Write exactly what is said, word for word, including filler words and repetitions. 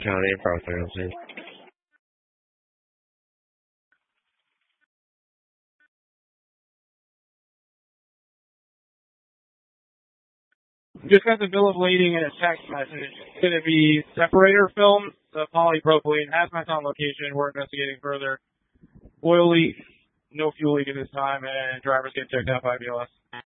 County approximately. Just got the bill of lading and a text message. It's going to be separator film, the polypropylene, hazmat on location. We're investigating further. Oil leak, no fuel leak at this time, and drivers get checked out by B L S.